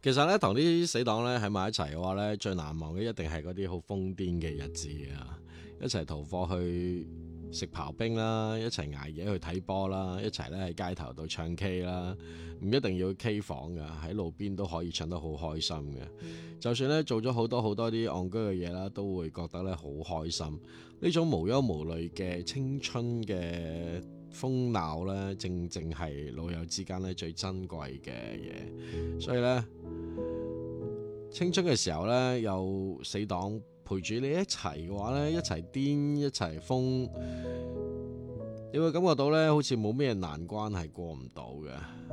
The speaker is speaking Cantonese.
其實咧，同啲死黨咧喺埋一齊嘅話咧，最難忘嘅一定係嗰啲好瘋癲嘅日子啊！一齊逃課去食刨冰啦，一齊捱夜去睇波啦，一齊咧喺街頭度唱 K 啦，唔一定要 K 房噶，喺路邊都可以唱得好開心嘅。就算咧做咗好多啲戇居嘅嘢啦，都會覺得咧好開心。呢種無憂無慮嘅青春嘅風鬧咧，正正係老友之間咧最珍貴嘅嘢。所以咧，青春嘅時候咧，有死黨陪住你一齊嘅話咧，一齊癲一齊瘋，你會感覺到咧，好似冇咩難關係過唔到嘅。